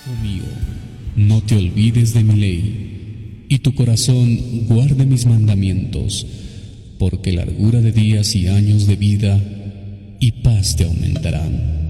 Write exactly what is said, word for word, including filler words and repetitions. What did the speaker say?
Hijo mío, no te olvides de mi ley, y tu corazón guarde mis mandamientos, porque largura de días y años de vida y paz te aumentarán.